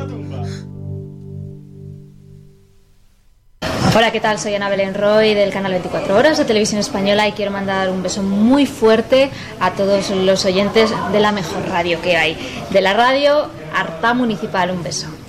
Hola, ¿qué tal? Soy Ana Belén Roy del canal 24 Horas de Televisión Española y quiero mandar un beso muy fuerte a todos los oyentes de la mejor radio que hay, de la radio Artá Municipal. Un beso.